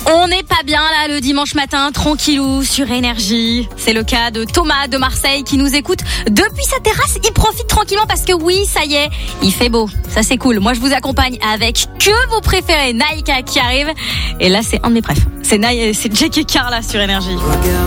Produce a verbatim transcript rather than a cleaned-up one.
On n'est pas bien là le dimanche matin, tranquillou sur Énergie. C'est le cas de Thomas de Marseille qui nous écoute depuis sa terrasse. Il profite tranquillement parce que oui, ça y est, il fait beau. Ça c'est cool. Moi je vous accompagne avec que vos préférés, Naïka qui arrive. Et là c'est un de mes préf. C'est Naï, c'est Jack et Carla sur Énergie.